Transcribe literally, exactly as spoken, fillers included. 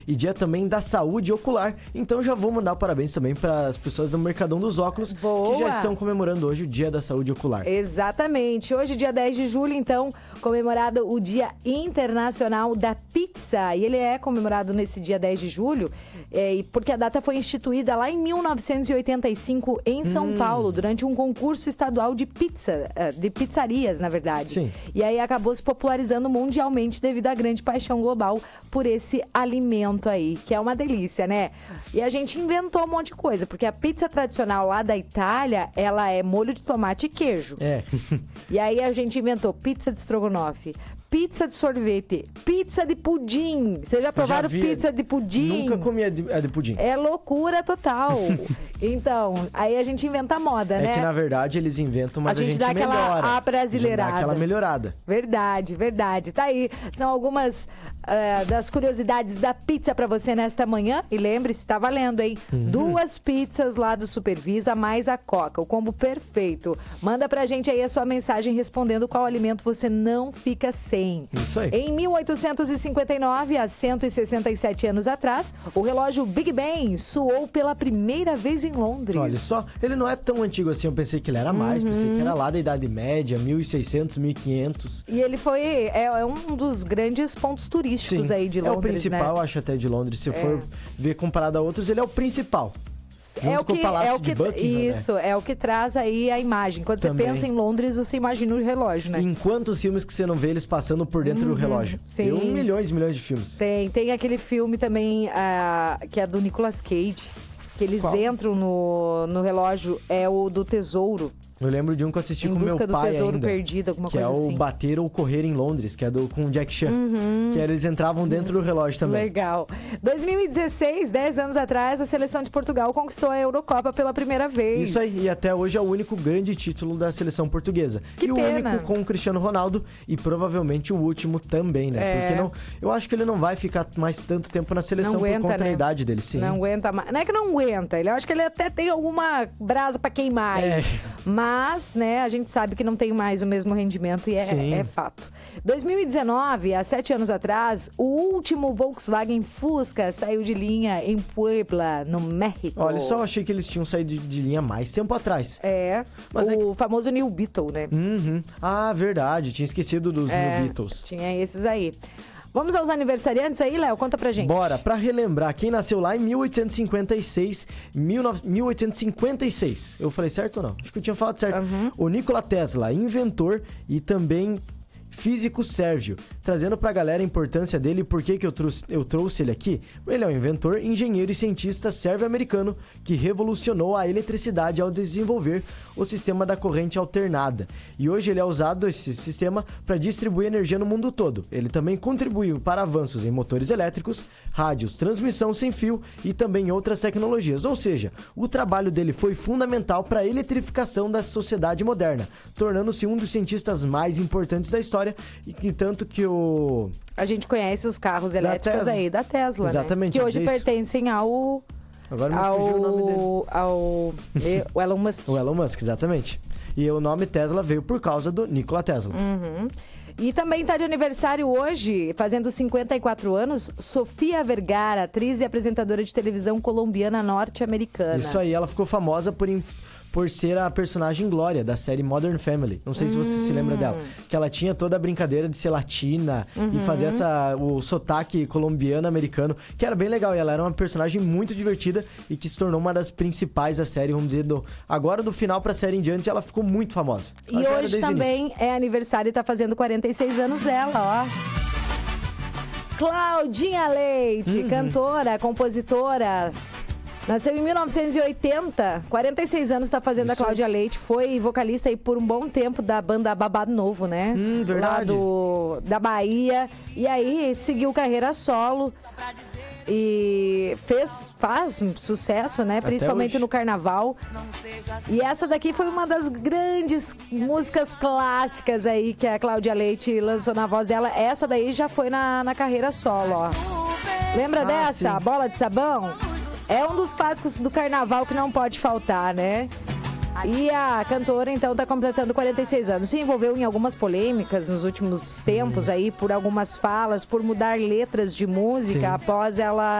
e dia também da saúde ocular. Então já vou mandar parabéns também para as pessoas do Mercadão dos Óculos, Boa. que já estão comemorando hoje o Dia da Saúde Ocular. Exatamente. Hoje, dia dez de julho, então, comemorado o Dia Internacional da Pizza. E ele é comemorado nesse dia dez de julho, é, porque a data foi instituída lá em mil novecentos e oitenta e cinco em São hum. Paulo, durante um concurso estadual de pizza, de pizzarias, na verdade. Sim. E aí acabou se popularizando mundialmente devido à grande paixão global por esse alimento aí, que é uma delícia, né? E a gente inventou um monte de coisa, porque a pizza tradicional lá da Itália, ela é molho de tomate e queijo. É. E aí a gente inventou pizza de estrogonofe, pizza de sorvete, pizza de pudim. Vocês já provaram já vi, pizza de pudim? Nunca comi a de, a de pudim. É loucura total. Então, aí a gente inventa moda, é né? É que, na verdade, eles inventam, mas a gente, a gente dá melhora. aquela abrasileirada. Dá aquela melhorada. Verdade, verdade. Tá aí. São algumas uh, das curiosidades da pizza pra você nesta manhã. E lembre-se, tá valendo, hein? Uhum. Duas pizzas lá do Supervisa, mais a Coca. O combo perfeito. Manda pra gente aí a sua mensagem respondendo qual alimento você não fica sem. Isso aí. Em mil oitocentos e cinquenta e nove, há cento e sessenta e sete anos atrás, o relógio Big Ben soou pela primeira vez em Londres. Olha só, ele não é tão antigo assim, eu pensei que ele era mais, uhum. pensei que era lá da Idade Média, mil e seiscentos, mil e quinhentos. E ele foi, é, é um dos grandes pontos turísticos Sim, aí de Londres, é o principal, né? acho até de Londres, se é. for ver comparado a outros, ele é o principal. É o, que, o é o que isso, né? é o que traz aí a imagem. Quando Também. você pensa em Londres, você imagina o relógio, né? Em quantos filmes que você não vê eles passando por dentro uhum, do relógio? Sim. Tem um milhões e milhões de filmes. Tem, tem aquele filme também uh, que é do Nicolas Cage, que eles Qual? entram no, no relógio, é o do Tesouro. Eu lembro de um que eu assisti em com meu pai do tesouro ainda, perdido, alguma que coisa é o assim. Bater ou Correr em Londres, que é do, com o Jack Chan. Uhum. Que eles entravam dentro do relógio também. Legal. dois mil e dezesseis, dez anos atrás, a seleção de Portugal conquistou a Eurocopa pela primeira vez. Isso aí, e até hoje é o único grande título da seleção portuguesa. Que e pena. o único com o Cristiano Ronaldo e provavelmente o último também, né? É. Porque não, eu acho que ele não vai ficar mais tanto tempo na seleção não aguenta, por conta né? da idade dele, sim. Não aguenta mais. Não é que não aguenta, ele, eu acho que ele até tem alguma brasa pra queimar. É. Mas, né, a gente sabe que não tem mais o mesmo rendimento e é, é fato. dois mil e dezenove, há sete anos atrás, o último Volkswagen Fusca saiu de linha em Puebla, no México. Olha, só achei que eles tinham saído de, de linha mais tempo atrás. É, Mas o é que... famoso New Beetle, né? Uhum. Ah, verdade, tinha esquecido dos é, New Beetles. Tinha esses aí. Vamos aos aniversariantes aí, Léo? Conta pra gente. Bora, pra relembrar, quem nasceu lá em mil oitocentos e cinquenta e seis, mil oitocentos e cinquenta e seis. Eu falei certo ou não? Acho que eu tinha falado certo. Uhum. O Nikola Tesla, inventor e também físico Sérgio, trazendo pra galera a importância dele e por que que eu trouxe, eu trouxe ele aqui. Ele é um inventor, engenheiro e cientista sérvio-americano que revolucionou a eletricidade ao desenvolver o sistema da corrente alternada. E hoje ele é usado, esse sistema, para distribuir energia no mundo todo. Ele também contribuiu para avanços em motores elétricos, rádios, transmissão sem fio e também outras tecnologias. Ou seja, o trabalho dele foi fundamental para a eletrificação da sociedade moderna, tornando-se um dos cientistas mais importantes da história. E que tanto que o... A gente conhece os carros elétricos aí da Tesla, Exatamente, né? Que hoje pertencem ao... Agora me ao... fugiu o nome dele. Ao... o Elon Musk. O Elon Musk, exatamente. E o nome Tesla veio por causa do Nikola Tesla. Uhum. E também está de aniversário hoje, fazendo cinquenta e quatro anos, Sofia Vergara, atriz e apresentadora de televisão colombiana norte-americana. Isso aí, ela ficou famosa por... Em... por ser a personagem Glória, da série Modern Family. Não sei se você hum. se lembra dela. Que ela tinha toda a brincadeira de ser latina uhum. e fazer essa, o sotaque colombiano-americano, que era bem legal. E ela era uma personagem muito divertida e que se tornou uma das principais da série, vamos dizer, do, agora do final pra série em diante, ela ficou muito famosa. E hoje também é aniversário e tá fazendo quarenta e seis anos ela, ó. Claudinha Leite, uhum. cantora, compositora... Nasceu em mil novecentos e oitenta, quarenta e seis anos está fazendo Isso. a Cláudia Leite. Foi vocalista aí por um bom tempo da banda Babado Novo, né? Hum, verdade. Lá do, da Bahia. E aí seguiu carreira solo. E fez, faz sucesso, né? Até principalmente hoje. No carnaval. E essa daqui foi uma das grandes músicas clássicas aí que a Cláudia Leite lançou na voz dela. Essa daí já foi na, na carreira solo, ó. Lembra ah, dessa? Sim. Bola de Sabão? É um dos clássicos do carnaval que não pode faltar, né? E a cantora, então, está completando quarenta e seis anos. Se envolveu em algumas polêmicas nos últimos tempos aí, por algumas falas, por mudar letras de música. Sim. Após ela